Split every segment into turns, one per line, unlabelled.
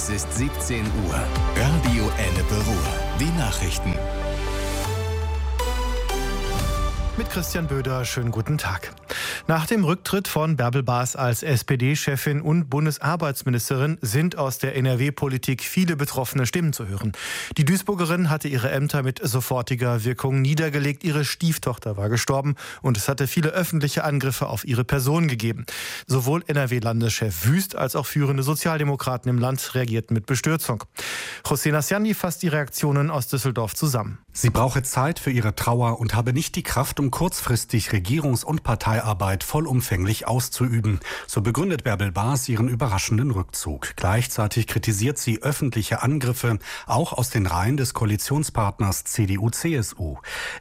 Es ist 17 Uhr. Radio Ennepe Ruhr. Die Nachrichten.
Mit Christian Böder, schönen guten Tag. Nach dem Rücktritt von Bärbel Baas als SPD-Chefin und Bundesarbeitsministerin sind aus der NRW-Politik viele betroffene Stimmen zu hören. Die Duisburgerin hatte ihre Ämter mit sofortiger Wirkung niedergelegt. Ihre Stieftochter war gestorben und es hatte viele öffentliche Angriffe auf ihre Person gegeben. Sowohl NRW-Landeschef Wüst als auch führende Sozialdemokraten im Land reagierten mit Bestürzung. José Nasciani fasst die Reaktionen aus Düsseldorf zusammen.
Sie brauche Zeit für ihre Trauer und habe nicht die Kraft, um kurzfristig Regierungs- und Parteiarbeit vollumfänglich auszuüben. So begründet Bärbel Baas ihren überraschenden Rückzug. Gleichzeitig kritisiert sie öffentliche Angriffe, auch aus den Reihen des Koalitionspartners CDU-CSU.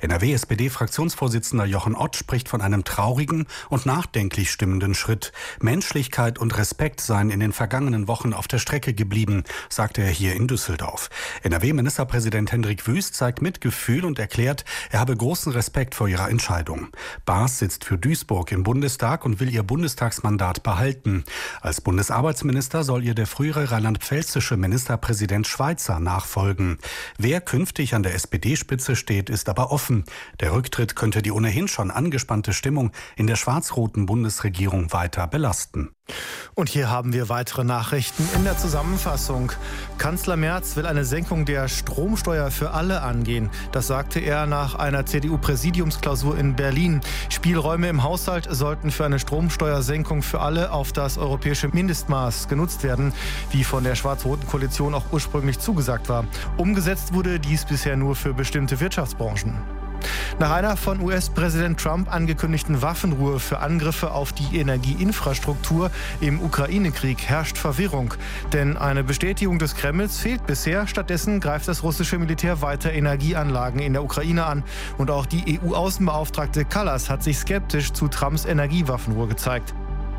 NRW-SPD-Fraktionsvorsitzender Jochen Ott spricht von einem traurigen und nachdenklich stimmenden Schritt. Menschlichkeit und Respekt seien in den vergangenen Wochen auf der Strecke geblieben, sagte er hier in Düsseldorf. NRW-Ministerpräsident Hendrik Wüst zeigt Mitgefühl und erklärt, er habe großen Respekt vor ihrer Entscheidung. Baas sitzt für Duisburg im Bundestag und will ihr Bundestagsmandat behalten. Als Bundesarbeitsminister soll ihr der frühere rheinland-pfälzische Ministerpräsident Schweizer nachfolgen. Wer künftig an der SPD-Spitze steht, ist aber offen. Der Rücktritt könnte die ohnehin schon angespannte Stimmung in der schwarz-roten Bundesregierung weiter belasten.
Und hier haben wir weitere Nachrichten in der Zusammenfassung. Kanzler Merz will eine Senkung der Stromsteuer für alle angehen. Das sagte er nach einer CDU-Präsidiumsklausur in Berlin. Spielräume im Haushalt sollten für eine Stromsteuersenkung für alle auf das europäische Mindestmaß genutzt werden, wie von der schwarz-roten Koalition auch ursprünglich zugesagt war. Umgesetzt wurde dies bisher nur für bestimmte Wirtschaftsbranchen. Nach einer von US-Präsident Trump angekündigten Waffenruhe für Angriffe auf die Energieinfrastruktur im Ukraine-Krieg herrscht Verwirrung. Denn eine Bestätigung des Kremls fehlt bisher. Stattdessen greift das russische Militär weiter Energieanlagen in der Ukraine an. Und auch die EU-Außenbeauftragte Kallas hat sich skeptisch zu Trumps Energiewaffenruhe gezeigt.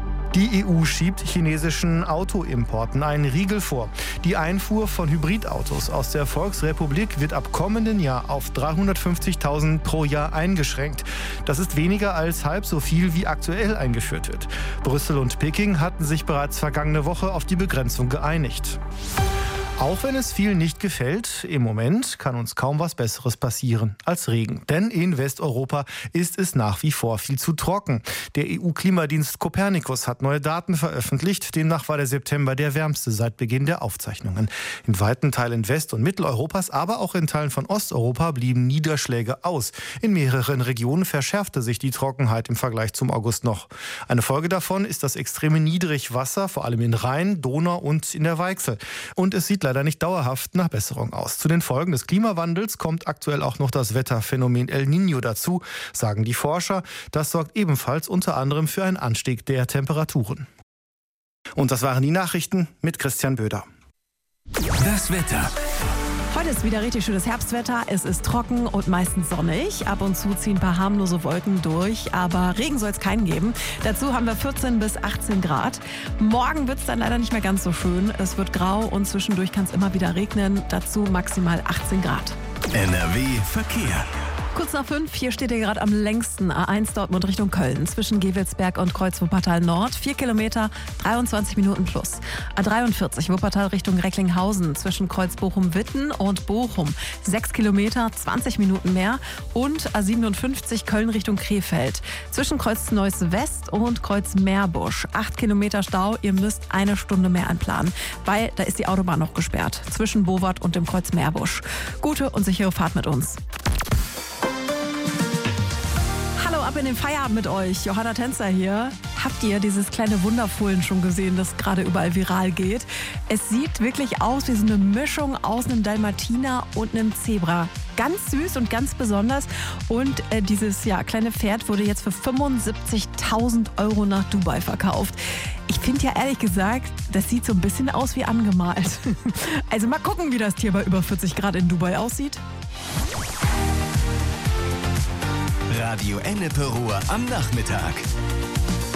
Die EU schiebt chinesischen Autoimporten einen Riegel vor. Die Einfuhr von Hybridautos aus der Volksrepublik wird ab kommenden Jahr auf 350.000 pro Jahr eingeschränkt. Das ist weniger als halb so viel, wie aktuell eingeführt wird. Brüssel und Peking hatten sich bereits vergangene Woche auf die Begrenzung geeinigt. Auch wenn es vielen nicht gefällt, im Moment kann uns kaum was Besseres passieren als Regen. Denn in Westeuropa ist es nach wie vor viel zu trocken. Der EU-Klimadienst Copernicus hat neue Daten veröffentlicht. Demnach war der September der wärmste seit Beginn der Aufzeichnungen. In weiten Teilen West- und Mitteleuropas, aber auch in Teilen von Osteuropa blieben Niederschläge aus. In mehreren Regionen verschärfte sich die Trockenheit im Vergleich zum August noch. Eine Folge davon ist das extreme Niedrigwasser, vor allem in Rhein, Donau und in der Weichsel. Und es sieht leider nicht dauerhaft nach Besserung aus. Zu den Folgen des Klimawandels kommt aktuell auch noch das Wetterphänomen El Niño dazu, sagen die Forscher. Das sorgt ebenfalls unter anderem für einen Anstieg der Temperaturen. Und das waren die Nachrichten mit Christian Böder.
Das Wetter.
Heute ist wieder richtig schönes Herbstwetter. Es ist trocken und meistens sonnig. Ab und zu ziehen ein paar harmlose Wolken durch, aber Regen soll es keinen geben. Dazu haben wir 14 bis 18 Grad. Morgen wird es dann leider nicht mehr ganz so schön. Es wird grau und zwischendurch kann es immer wieder regnen. Dazu maximal 18 Grad.
NRW Verkehr.
Kurz nach 5, hier steht ihr gerade am längsten A1 Dortmund Richtung Köln. Zwischen Gevelsberg und Kreuz-Wuppertal Nord. 4 Kilometer, 23 Minuten plus. A43 Wuppertal Richtung Recklinghausen. Zwischen Kreuz-Bochum-Witten und Bochum. 6 Kilometer, 20 Minuten mehr. Und A57 Köln Richtung Krefeld. Zwischen Kreuz-Neuss West und Kreuz-Meerbusch. 8 Kilometer Stau, ihr müsst eine Stunde mehr einplanen. Weil da ist die Autobahn noch gesperrt. Zwischen Bowart und dem Kreuz-Meerbusch. Gute und sichere Fahrt mit uns. Ab in den Feierabend mit euch. Johanna Tänzer hier. Habt ihr dieses kleine Wunderfohlen schon gesehen, das gerade überall viral geht? Es sieht wirklich aus wie so eine Mischung aus einem Dalmatiner und einem Zebra. Ganz süß und ganz besonders. Und dieses kleine Pferd wurde jetzt für 75.000 € nach Dubai verkauft. Ich finde ja ehrlich gesagt, das sieht so ein bisschen aus wie angemalt. Also mal gucken, wie das Tier bei über 40 Grad in Dubai aussieht.
Radio Ennepe Ruhr am Nachmittag.